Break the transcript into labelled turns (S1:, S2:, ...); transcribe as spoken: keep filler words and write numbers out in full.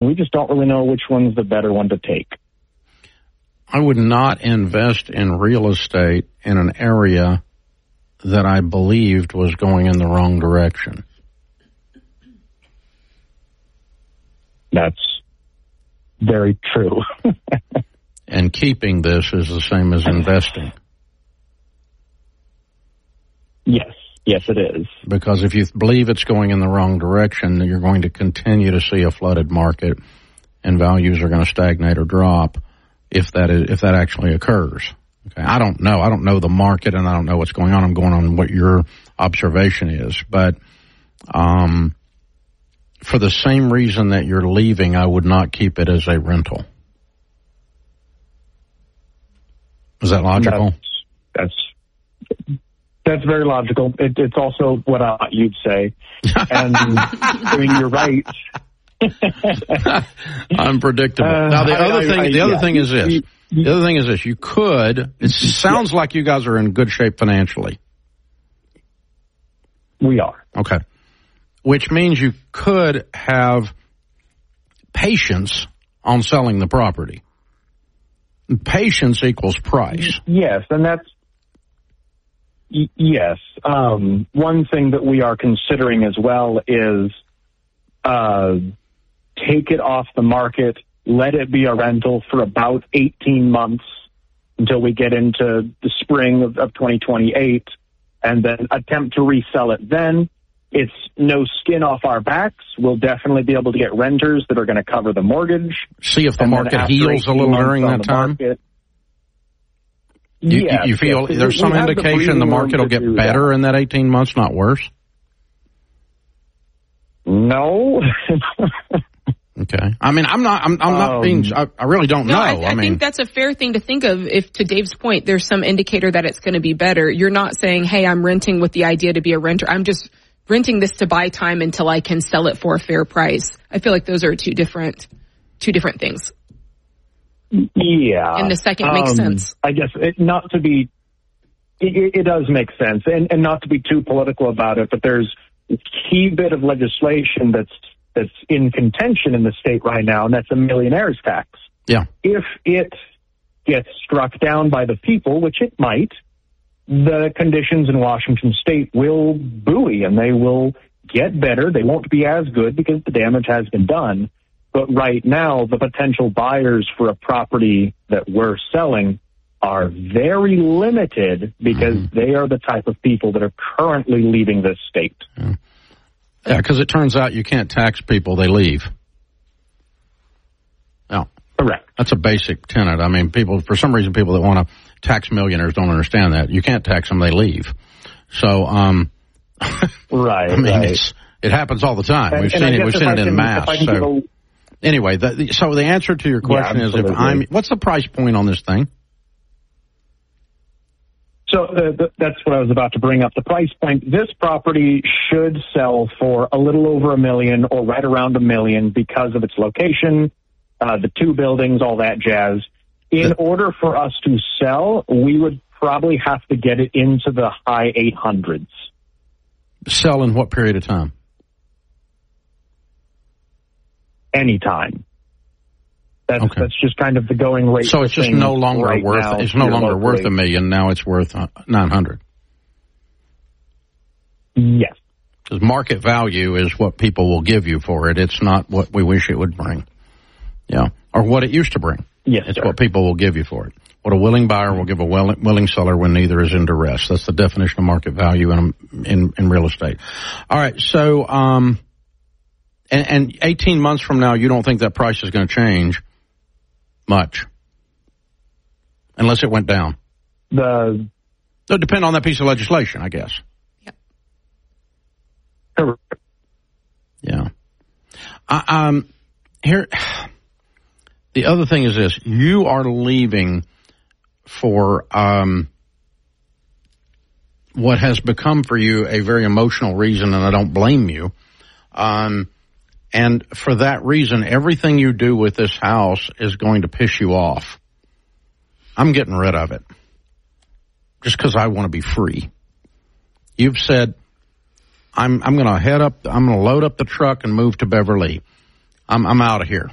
S1: We just don't really know which one's the better one to take.
S2: I would not invest in real estate in an area that I believed was going in the wrong direction.
S1: That's very true.
S2: And keeping this is the same as investing.
S1: Yes. Yes, it is.
S2: Because if you believe it's going in the wrong direction, you're going to continue to see a flooded market and values are going to stagnate or drop if that is, if that actually occurs. Okay. I don't know. I don't know the market and I don't know what's going on. I'm going on what your observation is. But um, for the same reason that you're leaving, I would not keep it as a rental. Is that logical?
S1: That's, that's That's very logical. It, it's also what I thought you'd say. And I mean, you're right.
S2: Unpredictable. Uh, now, the other I, thing, I, I, the other yeah. thing is this. You, you, the other thing is this. You could, it sounds yeah. like you guys are in good shape financially.
S1: We are.
S2: Okay. Which means you could have patience on selling the property. Patience equals price.
S1: Yes, and that's, y- yes. Um, one thing that we are considering as well is uh, take it off the market, let it be a rental for about eighteen months until we get into the spring of, of twenty twenty-eight, and then attempt to resell it then. It's no skin off our backs. We'll definitely be able to get renters that are going to cover the mortgage.
S2: See if the market heals a little during that time?
S1: Market,
S2: you,
S1: yes,
S2: you feel
S1: yes.
S2: there's some indication the, the market will get better that. in that eighteen months, not worse?
S1: No.
S2: Okay. I mean, I'm not, I'm, I'm not um, being, I, I really don't
S3: no,
S2: know.
S3: I,
S2: I,
S3: I
S2: mean,
S3: think that's a fair thing to think of. If, to Dave's point, there's some indicator that it's going to be better. You're not saying, hey, I'm renting with the idea to be a renter. I'm just renting this to buy time until I can sell it for a fair price. I feel like those are two different, two different things.
S1: Yeah.
S3: And the second makes
S1: um,
S3: sense.
S1: I guess it, not to be, it, it does make sense, and, and not to be too political about it, but there's a key bit of legislation that's that's in contention in the state right now, and that's a millionaire's tax.
S2: Yeah.
S1: If it gets struck down by the people, which it might, the conditions in Washington state will buoy and they will get better. They won't be as good because the damage has been done. But right now, the potential buyers for a property that we're selling are very limited because mm-hmm. they are the type of people that are currently leaving this state.
S2: Yeah. Yeah, because it turns out you can't tax people, they leave. No.
S1: Correct.
S2: That's a basic tenet. I mean, people, for some reason, people that want to tax millionaires don't understand that. You can't tax them, they leave. So, um,
S1: right.
S2: I mean,
S1: right.
S2: It's, it happens all the time.
S1: And,
S2: We've
S1: and
S2: seen it, we've seen it in
S1: can,
S2: mass. So, a... anyway, the, so the answer to your question
S1: yeah,
S2: is if I'm, what's the price point on this thing?
S1: So uh, th- that's what I was about to bring up. The price point, this property should sell for a little over a million or right around a million because of its location, uh, the two buildings, all that jazz. In the- order for us to sell, we would probably have to get it into the high eight hundreds.
S2: Sell in what period of time?
S1: Anytime. That's,
S2: okay.
S1: that's just kind of the going rate.
S2: So it's just no longer
S1: right
S2: worth.
S1: Now,
S2: it's no longer locally. worth a million. Now it's worth uh, nine hundred.
S1: Yes.
S2: Because market value is what people will give you for it. It's not what we wish it would bring. Yeah, or what it used to bring.
S1: Yes,
S2: it's
S1: sir.
S2: what people will give you for it. What a willing buyer will give a willing, willing seller when neither is in duress. That's the definition of market value in in, in real estate. All right, so um, and, and eighteen months from now, you don't think that price is going to change much, unless it went down.
S1: The
S2: it would depend on that piece of legislation, I guess.
S3: Yep.
S1: Correct.
S2: Yeah. Uh, um. Here, the other thing is this: you are leaving for um what has become for you a very emotional reason, and I don't blame you. Um. And for that reason, everything you do with this house is going to piss you off. I'm getting rid of it just because I want to be free. You've said, I'm, I'm going to head up, I'm going to load up the truck and move to Beverly. I'm, I'm out of here.